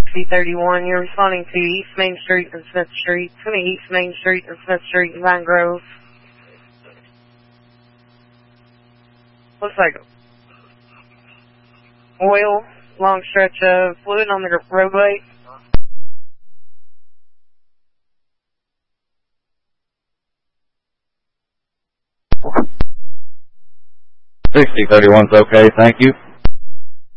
C31, you're responding to East Main Street and Smith Street. It's going to East Main Street and Smith Street in Vine Grove. Looks like oil, long stretch of fluid on the roadway. 6031's okay, thank you.